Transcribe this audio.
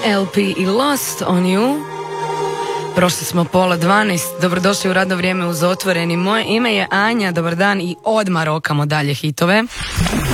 LP i Lost on You. Prošli smo 11:30. Dobrodošli u radno vrijeme uz Otvoreni. Moje ime je Anja, dobar dan i odmah rokamo dalje hitove.